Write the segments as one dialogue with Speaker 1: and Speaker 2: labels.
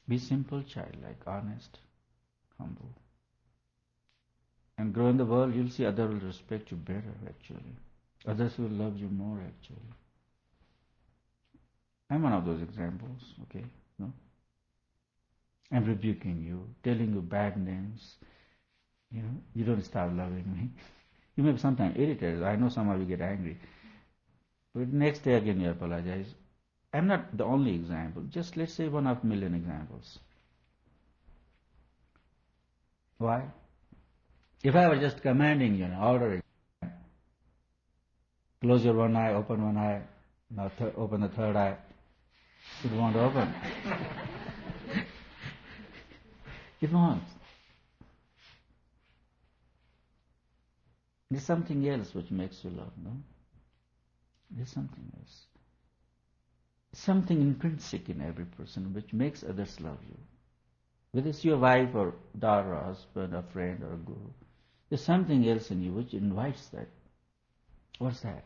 Speaker 1: Be simple, childlike, honest, humble. And grow in the world, you'll see others will respect you better, actually. Others will love you more, actually. I'm one of those examples, okay? No? I'm rebuking you, telling you bad names. You don't start loving me. You may be sometimes irritated. I know some of you get angry. But next day again you apologize. I'm not the only example. Just let's say one of million examples. Why? If I were just commanding you, ordering, close your one eye, open one eye, now open the third eye, it won't open. It won't. There's something else which makes you love, no? There's something else. Something intrinsic in every person which makes others love you. Whether it's your wife or daughter or husband or friend or a guru, there's something else in you which invites that. What's that?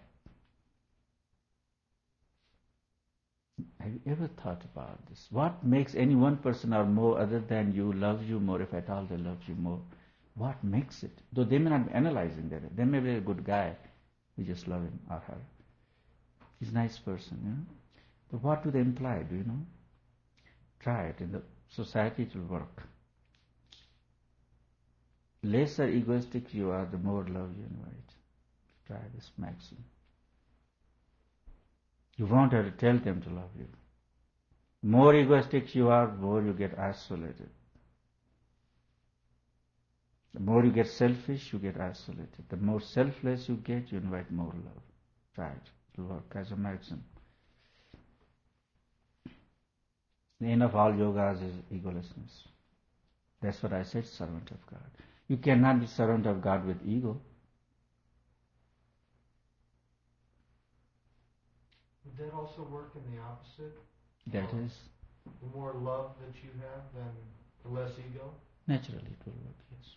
Speaker 1: Have you ever thought about this? What makes any one person or more other than you love you more, if at all they love you more? What makes it? Though they may not be analyzing that. They may be a good guy. We just love him or her. He's a nice person, But what do they imply, do you know? Try it. In the society it will work. Lesser egoistic you are, the more love you invite. Try this maxim. You won't have to tell them to love you. More egoistic you are, more you get isolated. The more you get selfish, you get isolated. The more selfless you get, you invite more love. Try it. It will work as a maxim. The end of all yogas is egolessness. That's what I said, servant of God. You cannot be servant of God with ego.
Speaker 2: Would that also work in the opposite?
Speaker 1: That is.
Speaker 2: The more love that you have, then the less ego?
Speaker 1: Naturally it will work, yes.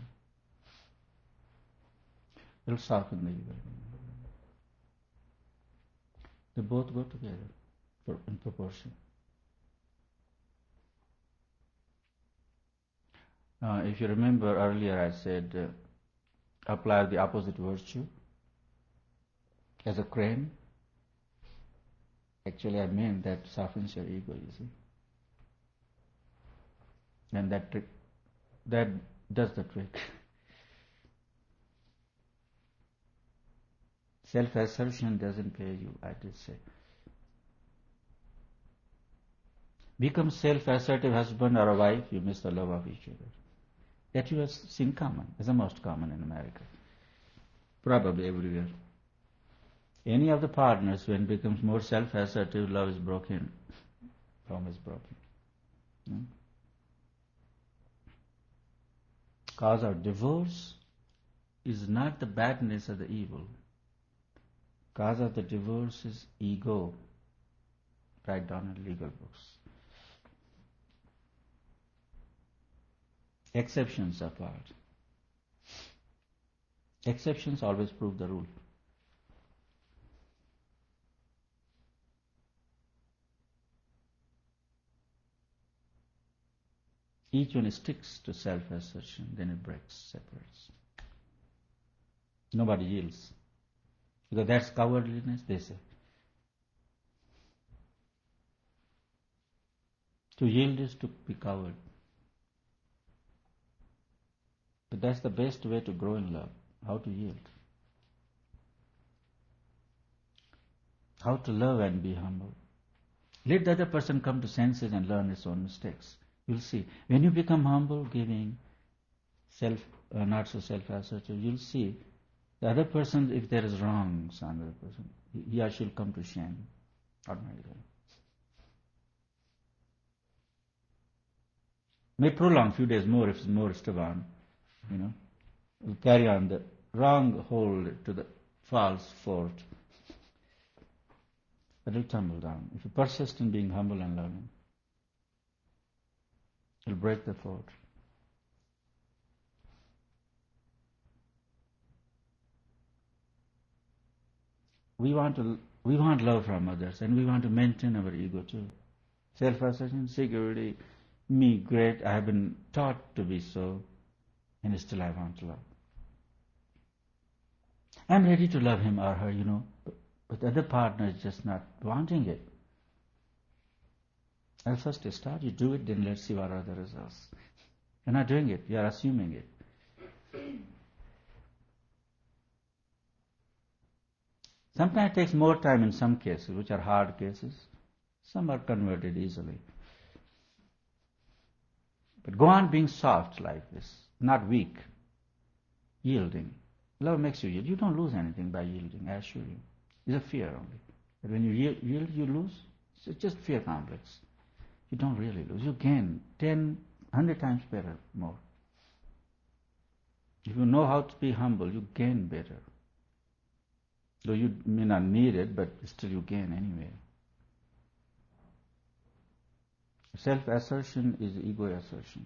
Speaker 1: It will soften the ego. They both go together in proportion. If you remember earlier I said apply the opposite virtue as a crane. Actually I meant that softens your ego, you see. And that does the trick. Self-assertion doesn't pay you, I did say. Become self-assertive husband or a wife, you miss the love of each other. That you have seen common, is the most common in America. Probably everywhere. Any of the partners, when it becomes more self-assertive, love is broken. Home is broken. No? Cause of divorce is not the badness or the evil. Cause of the divorce is ego. Write down in legal books. Exceptions apart. Exceptions always prove the rule. Each one sticks to self-assertion, then it breaks, separates. Nobody yields. Because that's cowardliness, they say. To yield is to be coward. But that's the best way to grow in love. How to yield. How to love and be humble. Let the other person come to senses and learn his own mistakes. You'll see. When you become humble, giving, not so self-assertive, you'll see the other person, if there is wrongs on the other person, he or she will come to shame automatically. May prolong few days more if it's more stubborn, will carry on the wrong hold to the false fort. But it will tumble down. If you persist in being humble and loving, it will break the fort. We want love from others, and we want to maintain our ego too. Self-assertion, security, me great, I have been taught to be so, and still I want to love. I'm ready to love him or her, but the other partner is just not wanting it. I'll first start, you do it, then let's see what are the results. You're not doing it, you're assuming it. Sometimes it takes more time in some cases, which are hard cases. Some are converted easily. But go on being soft like this, not weak, yielding. Love makes you yield. You don't lose anything by yielding, I assure you. It's a fear only. But when you yield, you lose. It's just fear complex. You don't really lose. You gain 10, 100 times better, more. If you know how to be humble, you gain better. Though you may not need it, but still you gain anyway. Self-assertion is ego assertion.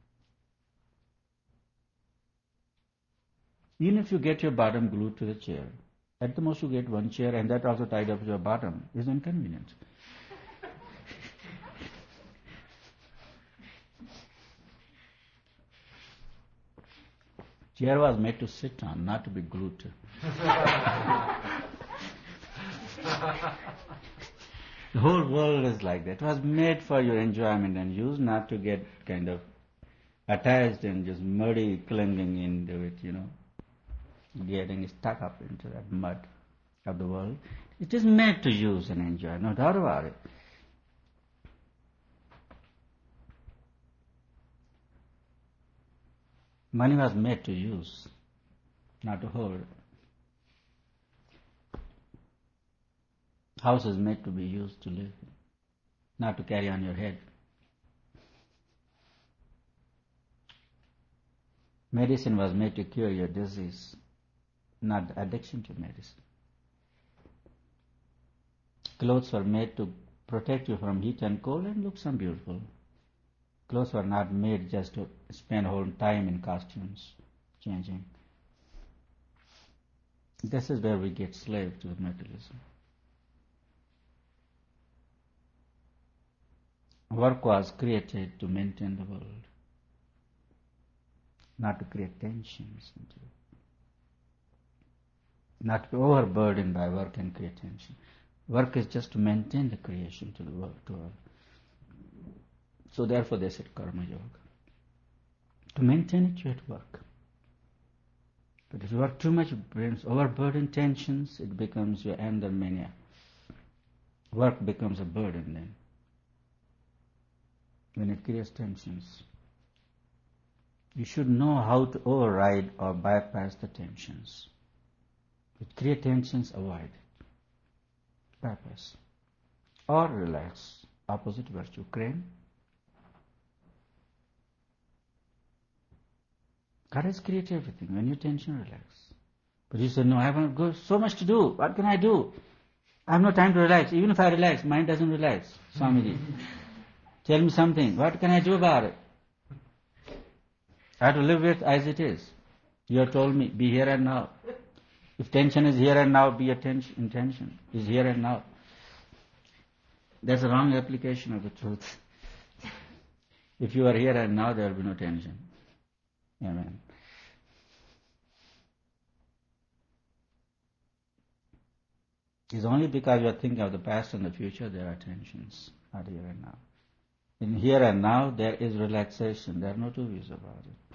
Speaker 1: Even if you get your bottom glued to the chair, at the most you get one chair and that also tied up to your bottom is inconvenient. Chair was made to sit on, not to be glued to. The whole world is like that. It was made for your enjoyment and use, not to get kind of attached and just muddy clinging into it, getting stuck up into that mud of the world. It is made to use and enjoy, no doubt about it. Money was made to use, not to hold. House is made to be used to live in, not to carry on your head. Medicine was made to cure your disease, not addiction to medicine. Clothes were made to protect you from heat and cold and look so beautiful. Clothes were not made just to spend whole time in costumes, changing. This is where we get slave to materialism. Work was created to maintain the world, not to create tensions into it. Not to be overburdened by work and create tension. Work is just to maintain the creation to the world. So therefore they said karma yoga. To maintain it you have to work. But if you work too much, it brings overburdened tensions, it becomes your anger mania. Work becomes a burden then. When it creates tensions. You should know how to override or bypass the tensions. If it creates tensions, avoid it. Bypass. Or relax. Opposite virtue. Crane. God has created everything. When you tension, relax. But you say, no, I have got so much to do. What can I do? I have no time to relax. Even if I relax, mind doesn't relax. Swamiji. Tell me something. What can I do about it? I have to live with as it is. You have told me, be here and now. If tension is here and now, be intention is here and now. That's a wrong application of the truth. If you are here and now, there will be no tension. Amen. It's only because you are thinking of the past and the future there are tensions, not here and now. In here and now there is relaxation. There are no two ways about it.